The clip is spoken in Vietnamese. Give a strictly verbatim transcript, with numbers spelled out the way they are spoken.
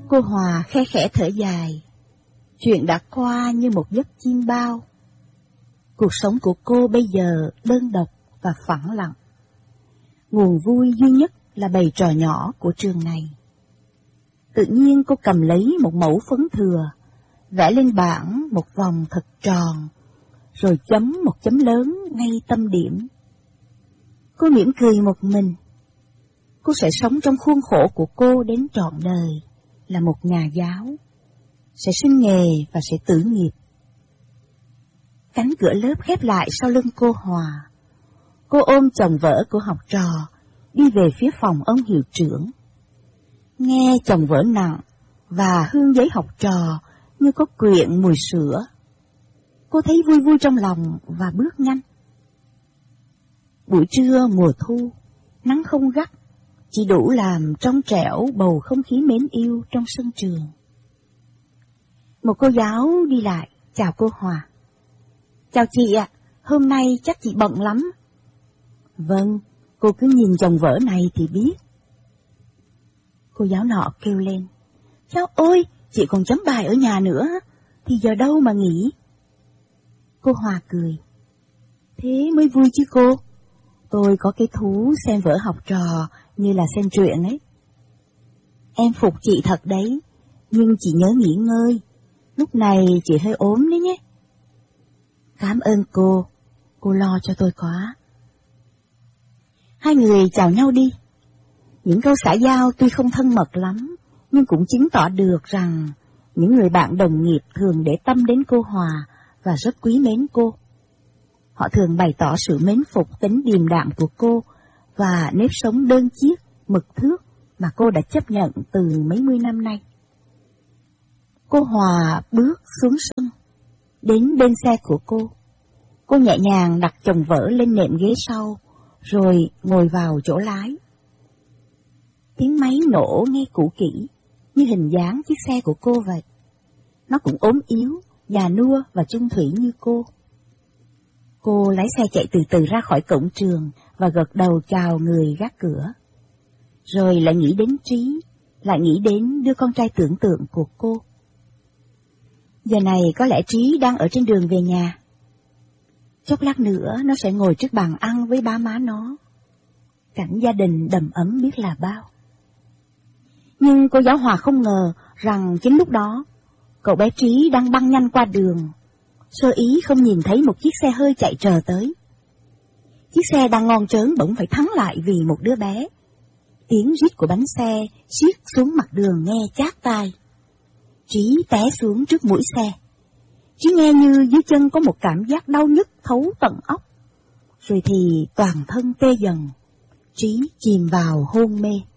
Cô Hòa khe khẽ thở dài. Chuyện đã qua như một giấc chim bao. Cuộc sống của cô bây giờ đơn độc và phẳng lặng. Nguồn vui duy nhất là bầy trò nhỏ của trường này. Tự nhiên cô cầm lấy một mẫu phấn thừa, vẽ lên bảng một vòng thật tròn, rồi chấm một chấm lớn ngay tâm điểm. Cô mỉm cười một mình. Cô sẽ sống trong khuôn khổ của cô đến trọn đời, là một nhà giáo, sẽ sinh nghề và sẽ tử nghiệp. Cánh cửa lớp khép lại sau lưng cô Hòa. Cô ôm chồng vợ của học trò, đi về phía phòng ông hiệu trưởng. Nghe chồng vợ nặng và hương giấy học trò như có quyện mùi sữa. Cô thấy vui vui trong lòng và bước nhanh. Buổi trưa mùa thu, nắng không gắt, chỉ đủ làm trong trẻo bầu không khí mến yêu trong sân trường. Một cô giáo đi lại, chào cô Hòa. Chào chị ạ, hôm nay chắc chị bận lắm. Vâng, cô cứ nhìn chồng vợ này thì biết. Cô giáo nọ kêu lên. Cháu ơi, chị còn chấm bài ở nhà nữa, thì giờ đâu mà nghỉ. Cô Hòa cười. Thế mới vui chứ cô. Tôi có cái thú xem vở học trò như là xem truyện ấy. Em phục chị thật đấy, nhưng chị nhớ nghỉ ngơi. Lúc này chị hơi ốm đấy nhé. Cảm ơn cô, cô lo cho tôi quá. Hai người chào nhau đi. Những câu xã giao tuy không thân mật lắm, nhưng cũng chứng tỏ được rằng những người bạn đồng nghiệp thường để tâm đến cô Hòa và rất quý mến cô. Họ thường bày tỏ sự mến phục tính điềm đạm của cô và nếp sống đơn chiếc, mực thước mà cô đã chấp nhận từ mấy mươi năm nay. Cô Hòa bước xuống sân, đến bên xe của cô. Cô nhẹ nhàng đặt chồng vợ lên nệm ghế sau, rồi ngồi vào chỗ lái. Tiếng máy nổ nghe cũ kỹ, như hình dáng chiếc xe của cô vậy. Nó cũng ốm yếu, già nua và chung thủy như cô. Cô lái xe chạy từ từ ra khỏi cổng trường và gật đầu chào người gác cửa. Rồi lại nghĩ đến Trí, lại nghĩ đến đứa con trai tưởng tượng của cô. Giờ này có lẽ Trí đang ở trên đường về nhà. Chốc lát nữa nó sẽ ngồi trước bàn ăn với ba má nó. Cảnh gia đình đầm ấm biết là bao. Nhưng cô giáo Hòa không ngờ rằng chính lúc đó, cậu bé Trí đang băng nhanh qua đường, sơ ý không nhìn thấy một chiếc xe hơi chạy trờ tới. Chiếc xe đang ngon trớn bỗng phải thắng lại vì một đứa bé. Tiếng rít của bánh xe siết xuống mặt đường nghe chát tai. Trí té xuống trước mũi xe. Trí nghe như dưới chân có một cảm giác đau nhức thấu tận óc. Rồi thì toàn thân tê dần. Trí chìm vào hôn mê.